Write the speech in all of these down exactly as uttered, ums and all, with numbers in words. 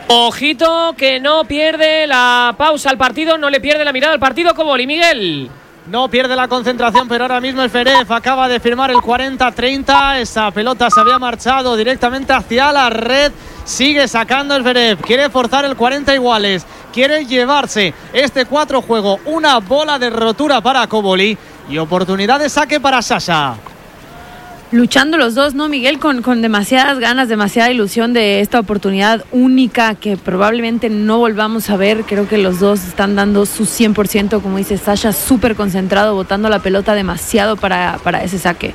Ojito que no pierde la pausa al partido, no le pierde la mirada al partido Cobolli, Miguel. No pierde la concentración, pero ahora mismo el Zverev acaba de firmar el cuarenta treinta. Esa pelota se había marchado directamente hacia la red. Sigue sacando el Zverev. Quiere forzar el cuarenta iguales. Quiere llevarse este cuatro juego. Una bola de rotura para Cobolli y oportunidad de saque para Sasha. Luchando los dos, ¿no, Miguel? Con, con demasiadas ganas, demasiada ilusión de esta oportunidad única que probablemente no volvamos a ver. Creo que los dos están dando su cien por ciento, como dice Sasha, súper concentrado, botando la pelota demasiado para, para ese saque.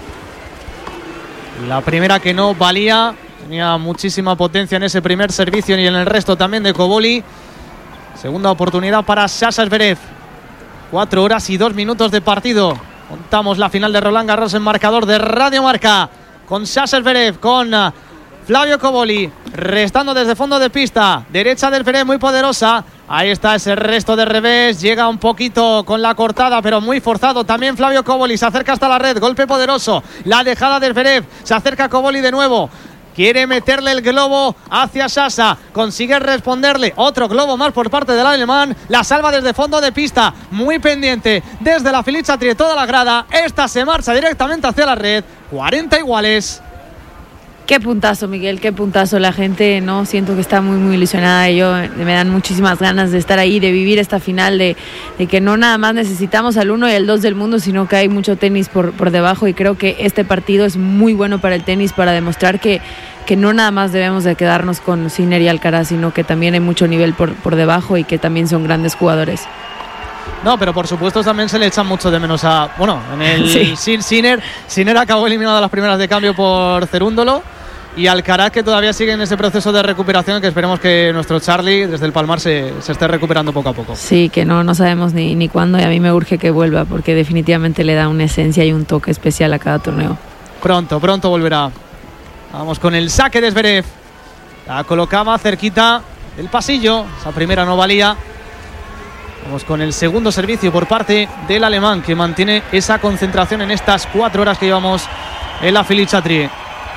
La primera que no valía, tenía muchísima potencia en ese primer servicio y en el resto también de Cobolli. Segunda oportunidad para Sasha Zverev. Cuatro horas y dos minutos de partido. Contamos la final de Roland Garros en marcador de Radio Marca, con Sasha Zverev, con uh, Flavio Cobolli, restando desde fondo de pista, derecha del Zverev muy poderosa. Ahí está ese resto de revés, llega un poquito con la cortada, pero muy forzado también Flavio Cobolli, se acerca hasta la red, golpe poderoso, la dejada del Zverev, se acerca Cobolli de nuevo. Quiere meterle el globo hacia Sasha. Consigue responderle. Otro globo más por parte del alemán. La salva desde fondo de pista. Muy pendiente desde la Filichatrie toda la grada. Esta se marcha directamente hacia la red. cuarenta iguales. Qué puntazo, Miguel, qué puntazo. La gente, no, siento que está muy, muy ilusionada. Yo me dan muchísimas ganas de estar ahí, de vivir esta final, de, de que no nada más necesitamos al uno y al dos del mundo, sino que hay mucho tenis por, por debajo. Y creo que este partido es muy bueno para el tenis, para demostrar que, que no nada más debemos de quedarnos con Sinner y Alcaraz, sino que también hay mucho nivel por, por debajo y que también son grandes jugadores. No, pero por supuesto también se le echa mucho de menos a... Bueno, en el sí. Sinner, Sinner acabó eliminado a las primeras de cambio por Cerúndolo. Y Alcaraz, que todavía sigue en ese proceso de recuperación, que esperemos que nuestro Charlie desde el Palmar se, se esté recuperando poco a poco. Sí, que no, no sabemos ni, ni cuándo, y a mí me urge que vuelva porque definitivamente le da una esencia y un toque especial a cada torneo. Pronto, pronto volverá. Vamos con el saque de Zverev. La colocaba cerquita del pasillo, esa primera no valía. Vamos con el segundo servicio por parte del alemán, que mantiene esa concentración en estas cuatro horas que llevamos en la Filichatrie.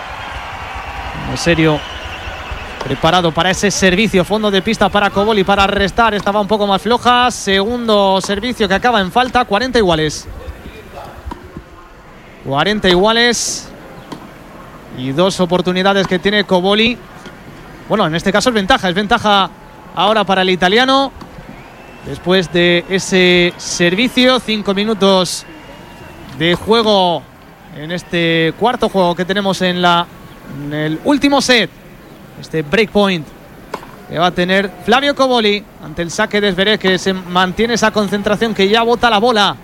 En serio, preparado para ese servicio, fondo de pista para Cobolli para restar, estaba un poco más floja. Segundo servicio que acaba en falta, cuarenta iguales. cuarenta iguales. Y dos oportunidades que tiene Cobolli. Bueno, en este caso es ventaja, es ventaja ahora para el italiano. Después de ese servicio, cinco minutos de juego en este cuarto juego que tenemos en la en el último set, este breakpoint que va a tener Flavio Cobolli ante el saque de Zverev, que se mantiene esa concentración, que ya bota la bola,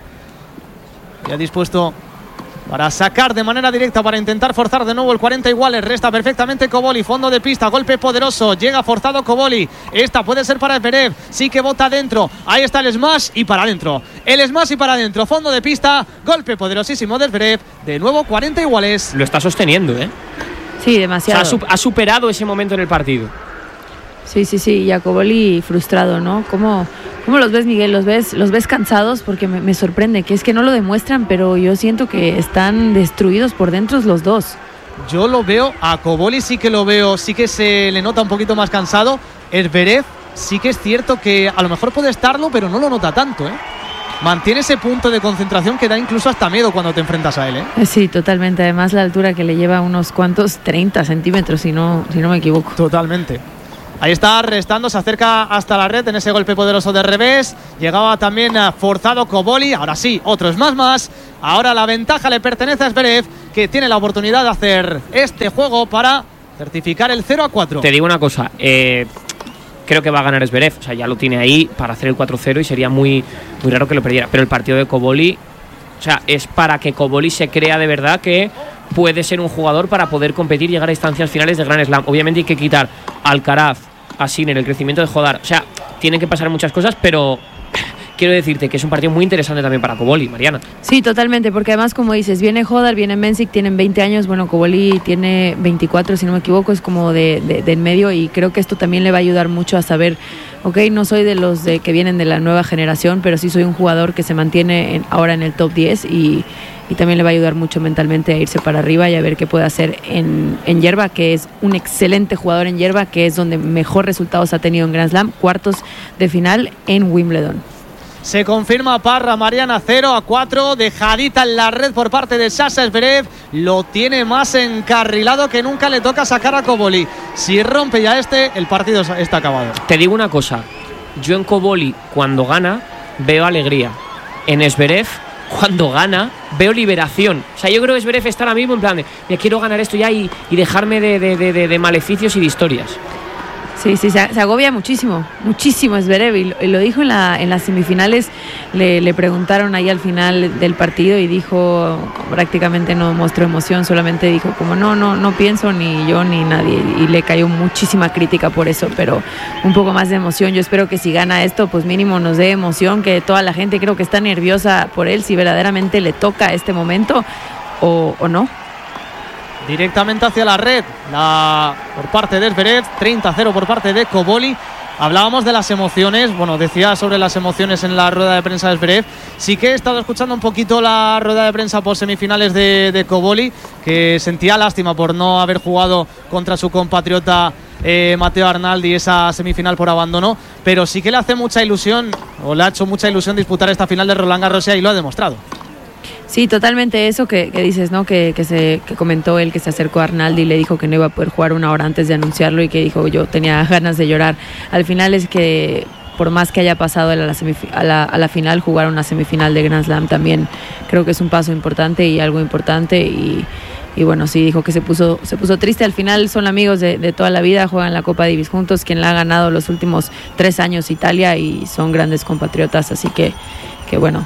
ya dispuesto para sacar de manera directa, para intentar forzar de nuevo el cuarenta iguales. Resta perfectamente Cobolli, fondo de pista, golpe poderoso, llega forzado Cobolli. Esta puede ser para Zverev, sí que bota adentro. Ahí está el smash y para adentro. El smash y para adentro, fondo de pista, golpe poderosísimo de Zverev. De nuevo cuarenta iguales. Lo está sosteniendo, ¿eh? Sí, demasiado. O sea, ha superado ese momento en el partido. Sí, sí, sí, y a Cobolli frustrado, ¿no? ¿Cómo, cómo los ves, Miguel? ¿Los ves, los ves cansados? Porque me, me sorprende, que es que no lo demuestran, pero yo siento que están destruidos por dentro los dos. Yo lo veo, a Cobolli sí que lo veo, sí que se le nota un poquito más cansado. El Zverev sí que es cierto que a lo mejor puede estarlo, pero no lo nota tanto, ¿eh? Mantiene ese punto de concentración que da incluso hasta miedo cuando te enfrentas a él, ¿eh? Sí, totalmente. Además, la altura que le lleva unos cuantos treinta centímetros, si no, si no me equivoco. Totalmente. Ahí está restando, se acerca hasta la red en ese golpe poderoso de revés. Llegaba también forzado Cobolli. Ahora sí, otro es más más. Ahora la ventaja le pertenece a Zverev, que tiene la oportunidad de hacer este juego para certificar el cero a cuatro. Te digo una cosa, eh, creo que va a ganar Zverev. O sea, ya lo tiene ahí para hacer el cuatro cero y sería muy, muy raro que lo perdiera. Pero el partido de Cobolli, o sea, es para que Cobolli se crea de verdad que puede ser un jugador para poder competir y llegar a instancias finales de Grand Slam. Obviamente hay que quitar a Alcaraz, a Sinner, el crecimiento de Hodar. O sea, tienen que pasar muchas cosas, pero quiero decirte que es un partido muy interesante también para Cobolli, Mariana. Sí, totalmente, porque además, como dices, viene Hodar, viene Mensik, tienen veinte años, bueno, Cobolli tiene veinticuatro, si no me equivoco, es como de, de, de en medio, y creo que esto también le va a ayudar mucho a saber, ok, no soy de los de que vienen de la nueva generación, pero sí soy un jugador que se mantiene en, ahora en el top diez, y, y también le va a ayudar mucho mentalmente a irse para arriba y a ver qué puede hacer en, en hierba, que es un excelente jugador en hierba, que es donde mejor resultados ha tenido en Grand Slam, cuartos de final en Wimbledon. Se confirma Parra, Mariana cero a cuatro, dejadita en la red por parte de Sasha Zverev, lo tiene más encarrilado que nunca, le toca sacar a Cobolli. Si rompe ya este, el partido está acabado. Te digo una cosa, yo en Cobolli cuando gana veo alegría, en Zverev cuando gana veo liberación. O sea, yo creo que Zverev está ahora mismo en plan de, me quiero ganar esto ya y, y dejarme de, de, de, de, de maleficios y de historias. Sí, sí, se, se agobia muchísimo, muchísimo Zverev, y lo, y lo dijo en, la, en las semifinales, le, le preguntaron ahí al final del partido y dijo, prácticamente no mostró emoción, solamente dijo como no, no, no pienso ni yo ni nadie, y le cayó muchísima crítica por eso, pero un poco más de emoción. Yo espero que si gana esto, pues mínimo nos dé emoción, que toda la gente creo que está nerviosa por él, si verdaderamente le toca este momento o, o no. Directamente hacia la red, la, por parte de Zverev, treinta a cero por parte de Cobolli. Hablábamos de las emociones, bueno, decía sobre las emociones en la rueda de prensa de Zverev. Sí que he estado escuchando un poquito la rueda de prensa por semifinales de, de Cobolli, que sentía lástima por no haber jugado contra su compatriota eh, Matteo Arnaldi esa semifinal por abandono, pero sí que le hace mucha ilusión, o le ha hecho mucha ilusión disputar esta final de Roland Garros, y lo ha demostrado. Sí, totalmente eso que, que dices, ¿no? Que, que, se, que comentó él, que se acercó a Arnaldi y le dijo que no iba a poder jugar una hora antes de anunciarlo, y que dijo yo tenía ganas de llorar. Al final es que por más que haya pasado a la, a la, a la final, jugar una semifinal de Grand Slam también creo que es un paso importante y algo importante, y, y bueno, sí, dijo que se puso, se puso triste. Al final son amigos de, de toda la vida, juegan la Copa Davis juntos, quien la ha ganado los últimos tres años Italia, y son grandes compatriotas, así que, que bueno.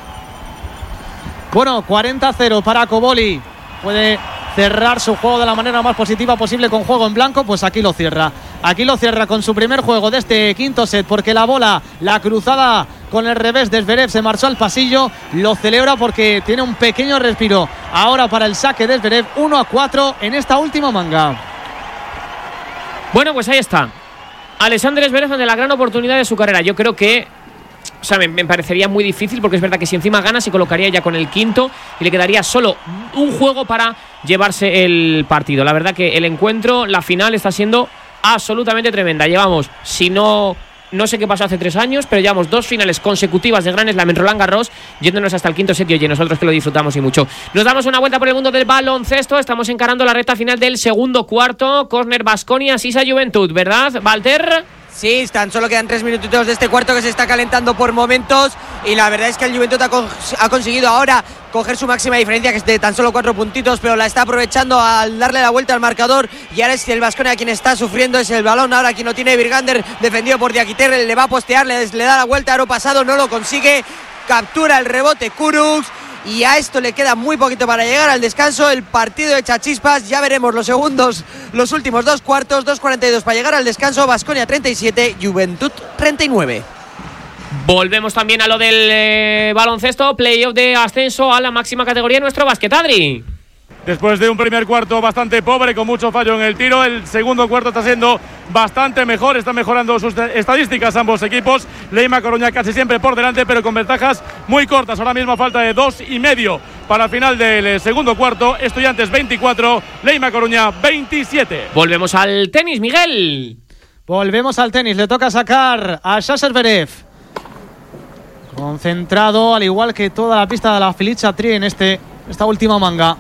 Bueno, cuarenta a cero para Cobolli. Puede cerrar su juego de la manera más positiva posible con juego en blanco, pues aquí lo cierra. Aquí lo cierra con su primer juego de este quinto set, porque la bola, la cruzada con el revés de Zverev, se marchó al pasillo. Lo celebra porque tiene un pequeño respiro ahora para el saque de Zverev. uno a cuatro en esta última manga. Bueno, pues ahí está Alexander Zverev ante la gran oportunidad de su carrera. Yo creo que, o sea, me, me parecería muy difícil, porque es verdad que si encima gana se colocaría ya con el quinto y le quedaría solo un juego para llevarse el partido. La verdad que el encuentro, la final, está siendo absolutamente tremenda. Llevamos, si no, no sé qué pasó hace tres años, pero llevamos dos finales consecutivas de Grand Slam en Roland Garros, yéndonos hasta el quinto set, y oye, nosotros que lo disfrutamos y mucho. Nos damos una vuelta por el mundo del baloncesto. Estamos encarando la recta final del segundo cuarto. Córner Baskonia, Sisa Juventud, ¿verdad, Walter? Sí, tan solo quedan tres minutitos de este cuarto, que se está calentando por momentos, y la verdad es que el Juventud ha, con, ha conseguido ahora coger su máxima diferencia, que es de tan solo cuatro puntitos, pero la está aprovechando al darle la vuelta al marcador, y ahora es el Baskonia quien está sufriendo, es el balón ahora quien lo tiene Virgander, defendido por Diakiter, le va a postear, le, le da la vuelta, aro pasado, no lo consigue, captura el rebote Kurucs, y a esto le queda muy poquito para llegar al descanso. El partido de Chachispas, ya veremos los segundos, los últimos dos cuartos. Dos cuarenta y dos para llegar al descanso. Baskonia treinta y siete, Juventud treinta y nueve. Volvemos también a lo del eh, baloncesto, playoff de ascenso a la máxima categoría, nuestro básquet, Adri. Después de un primer cuarto bastante pobre, con mucho fallo en el tiro, el segundo cuarto está siendo bastante mejor, están mejorando sus estadísticas ambos equipos. Leima Coruña casi siempre por delante, pero con ventajas muy cortas. Ahora mismo a falta de dos y medio para el final del segundo cuarto. Estudiantes veinticuatro, Leima Coruña veintisiete. Volvemos al tenis, Miguel. Volvemos al tenis, le toca sacar a Sasha Zverev. Concentrado, al igual que toda la pista de la Felicia Tri en este, esta última manga.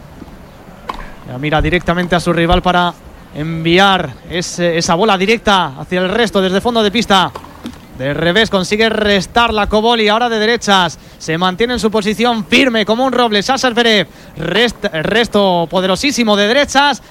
Ya mira directamente a su rival para enviar ese, esa bola directa hacia el resto desde fondo de pista. De revés consigue restar la Cobolli, ahora de derechas. Se mantiene en su posición firme como un roble. Sasha Zverev, Rest, resto poderosísimo de derechas.